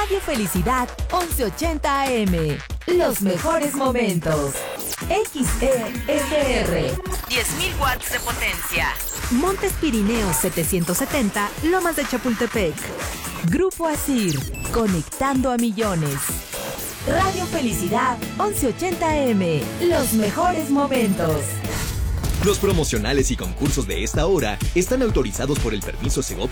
Radio Felicidad 1180 AM. Los mejores momentos. XESR. 10.000 watts de potencia. Montes Pirineos 770, Lomas de Chapultepec. Grupo Asir, conectando a millones. Radio Felicidad 1180 AM. Los mejores momentos. Los promocionales y concursos de esta hora están autorizados por el permiso Segov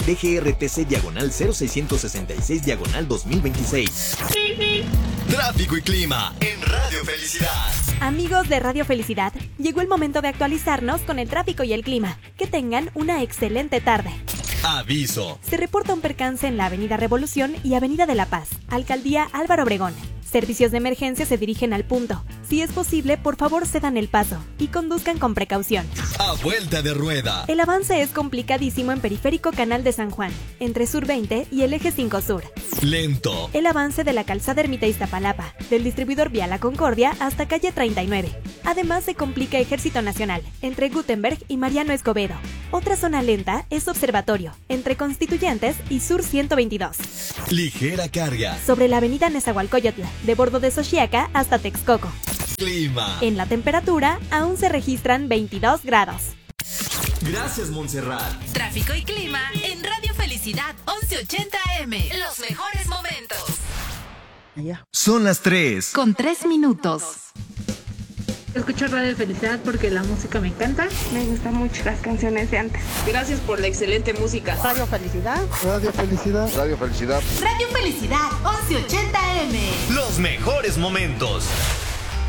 DGRTC/0666/2026. Tráfico y clima en Radio Felicidad. Amigos de Radio Felicidad, llegó el momento de actualizarnos con el tráfico y el clima. Que tengan una excelente tarde. Aviso. Se reporta un percance en la Avenida Revolución y Avenida de la Paz, Alcaldía Álvaro Obregón. Servicios de emergencia se dirigen al punto. Si es posible, por favor cedan el paso y conduzcan con precaución. A vuelta de rueda. El avance es complicadísimo en Periférico Canal de San Juan, entre Sur 20 y el Eje 5 Sur. Lento. El avance de la calzada Ermita Iztapalapa, del distribuidor Vía La Concordia hasta calle 39. Además se complica Ejército Nacional, entre Gutenberg y Mariano Escobedo. Otra zona lenta es Observatorio, entre Constituyentes y Sur 122. Ligera carga. Sobre la avenida Nezahualcóyotl, de Bordo de Xochiaca hasta Texcoco. Clima. En la temperatura aún se registran 22 grados. Gracias, Montserrat. Tráfico y clima en Radio Felicidad 1180 AM. Los mejores momentos. Son las 3. Con 3 minutos. Escucho Radio Felicidad porque la música me encanta. Me gustan mucho las canciones de antes. Gracias por la excelente música. Radio Felicidad. Radio Felicidad. Radio Felicidad. Radio Felicidad 1180 AM. Los mejores momentos.